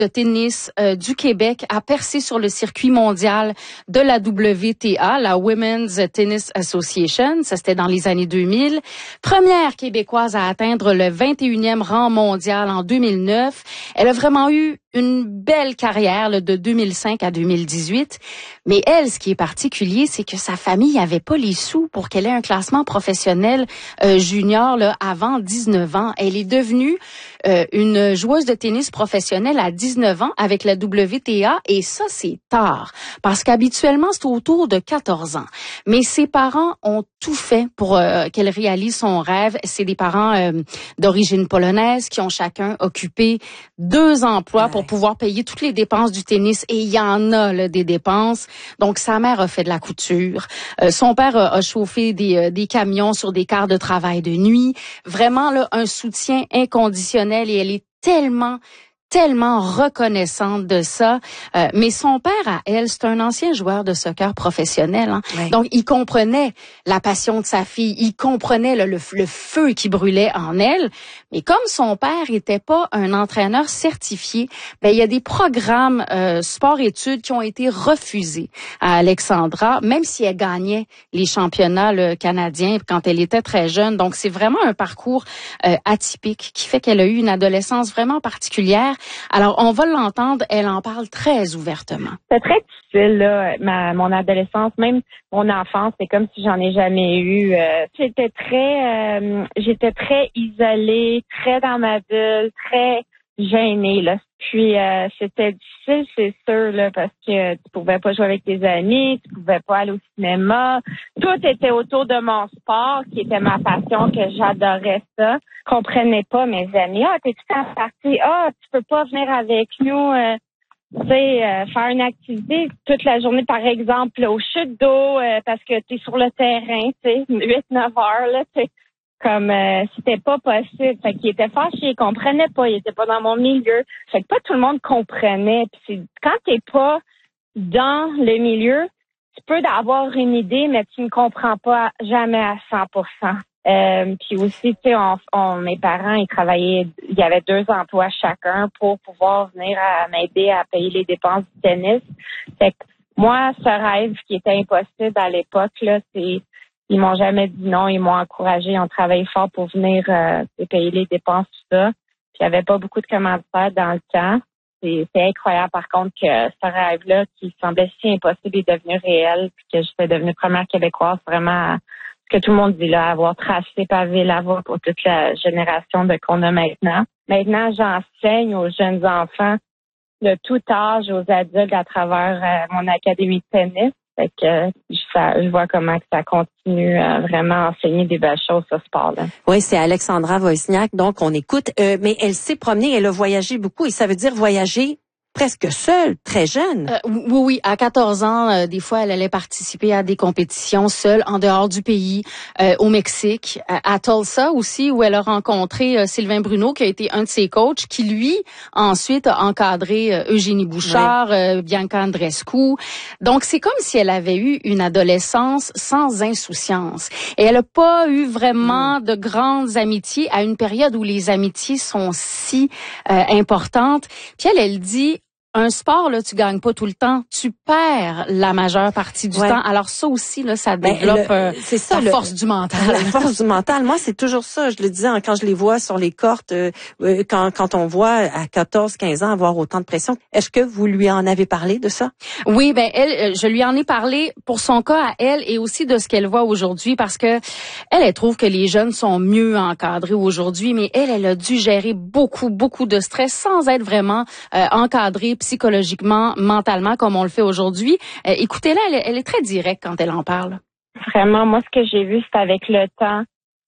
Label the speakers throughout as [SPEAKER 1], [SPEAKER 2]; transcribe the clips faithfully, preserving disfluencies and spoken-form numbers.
[SPEAKER 1] de tennis euh, du Québec a percé sur le circuit mondial de la W T A, la Women's Tennis Association. Ça, c'était dans les années deux mille. Première Québécoise à atteindre le vingt et unième rang mondial en deux mille neuf. Elle a vraiment eu une belle carrière là, de deux mille cinq à deux mille dix-huit. Mais elle, ce qui est particulier, c'est que sa famille n'avait pas les sous pour qu'elle ait un classement professionnel euh, junior là, avant dix-neuf ans. Elle est devenue euh, une joueuse de tennis professionnelle à dix-neuf ans avec la W T A, et ça, c'est tard, parce qu'habituellement, c'est autour de quatorze ans. Mais ses parents ont tout fait pour euh, qu'elle réalise son rêve. C'est des parents euh, d'origine polonaise qui ont chacun occupé deux emplois pour pouvoir payer toutes les dépenses du tennis, et il y en a là, des dépenses. Donc, sa mère a fait de la couture. Euh, son père a, a chauffé des, euh, des camions sur des quarts de travail de nuit. Vraiment, là, un soutien inconditionnel, et elle est tellement tellement reconnaissante de ça. Euh, mais son père, à elle, c'est un ancien joueur de soccer professionnel. Hein. Oui. Donc, il comprenait la passion de sa fille. Il comprenait le, le, le feu qui brûlait en elle. Mais comme son père était pas un entraîneur certifié, ben il y a des programmes euh, sport-études qui ont été refusés à Alexandra, même si elle gagnait les championnats là, canadiens quand elle était très jeune. Donc, c'est vraiment un parcours euh, atypique qui fait qu'elle a eu une adolescence vraiment particulière. Alors, on va l'entendre, elle en parle très ouvertement.
[SPEAKER 2] C'est très difficile, là, ma, mon adolescence, même mon enfance, c'est comme si j'en ai jamais eu. Euh, j'étais très, euh, j'étais très isolée, très dans ma bulle, très gênée, là. Puis, euh, c'était difficile, c'est sûr, là, parce que tu pouvais pas jouer avec tes amis, tu pouvais pas aller au cinéma. Tout était autour de mon sport, qui était ma passion, que j'adorais ça. Je comprenais pas mes amis. Ah, t'es tout en partie. Ah, tu peux pas venir avec nous, euh, tu sais, euh, faire une activité toute la journée, par exemple, au chute d'eau, euh, parce que t'es sur le terrain, tu sais, huit neuf heures, là, tu sais. Comme euh, c'était pas possible. Fait qu'il était fâché, il comprenait pas, il était pas dans mon milieu. Fait que pas tout le monde comprenait. Puis c'est quand t'es pas dans le milieu, tu peux avoir une idée, mais tu ne comprends pas jamais à cent pour cent. Euh, puis aussi, tu sais, on, on, mes parents, ils travaillaient, il y avait deux emplois chacun pour pouvoir venir à m'aider à payer les dépenses du tennis. Fait que moi, ce rêve qui était impossible à l'époque, là, c'est ils m'ont jamais dit non, ils m'ont encouragé, ils ont travaillé fort pour venir euh, payer les dépenses, tout ça. Puis il n'y avait pas beaucoup de commentaires dans le temps. C'est, c'est incroyable, par contre, que ce rêve-là, qui semblait si impossible, est devenu réel, puis que j'étais devenue première Québécoise, vraiment, ce que tout le monde dit là, avoir tracé, pavé la voie pour toute la génération de qu'on a maintenant. Maintenant, j'enseigne aux jeunes enfants de tout âge, aux adultes, à travers euh, mon académie de tennis. Fait que ça, je vois comment que ça continue à vraiment enseigner des belles choses, ce sport-là.
[SPEAKER 3] Oui, c'est Alexandra Wozniak, donc on écoute. Euh, mais elle s'est promenée, elle a voyagé beaucoup, et ça veut dire voyager presque seule, très jeune.
[SPEAKER 1] Euh, oui, oui. À quatorze ans, euh, des fois, elle allait participer à des compétitions seule, en dehors du pays, euh, au Mexique, à, à Tulsa aussi, où elle a rencontré euh, Sylvain Bruno, qui a été un de ses coachs, qui, lui, ensuite a encadré euh, Eugénie Bouchard, oui. euh, Bianca Andreescu. Donc, c'est comme si elle avait eu une adolescence sans insouciance. Et elle n'a pas eu vraiment mmh. de grandes amitiés à une période où les amitiés sont si euh, importantes. Puis elle, elle dit... Un sport, là, tu gagnes pas tout le temps. Tu perds la majeure partie du ouais. temps. Alors ça aussi, là, ça développe ben, le, c'est ça, la le, force du mental.
[SPEAKER 3] La force du mental. Moi, c'est toujours ça. Je le disais quand je les vois sur les courts, euh, quand, quand on voit à quatorze, quinze ans avoir autant de pression. Est-ce que vous lui en avez parlé de ça?
[SPEAKER 1] Oui, ben elle, je lui en ai parlé pour son cas à elle, et aussi de ce qu'elle voit aujourd'hui, parce que elle, elle trouve que les jeunes sont mieux encadrés aujourd'hui, mais elle, elle a dû gérer beaucoup, beaucoup de stress sans être vraiment euh, encadrée psychologiquement, mentalement, comme on le fait aujourd'hui. Euh, écoutez-la, elle, elle est très directe quand elle en parle.
[SPEAKER 2] Vraiment, moi, ce que j'ai vu, c'est avec le temps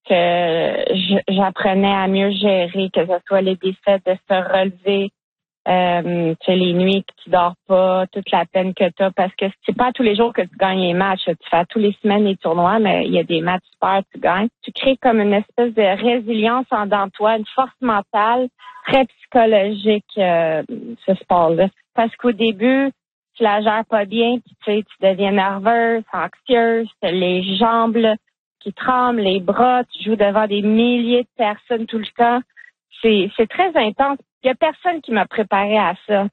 [SPEAKER 2] que j'apprenais à mieux gérer, que ce soit les défaites, de se relever, euh, tu sais, les nuits que tu dors pas, toute la peine que tu as, parce que c'est pas tous les jours que tu gagnes les matchs. Tu fais tous les semaines les tournois, mais il y a des matchs super, tu gagnes. Tu crées comme une espèce de résilience en dans toi, une force mentale très psychologique, euh, ce sport-là. Parce qu'au début, tu la gères pas bien, puis tu sais, tu deviens nerveuse, anxieuse, t'as les jambes là, qui tremblent, les bras, tu joues devant des milliers de personnes tout le temps. C'est, c'est très intense. Il y a personne qui m'a préparé à ça.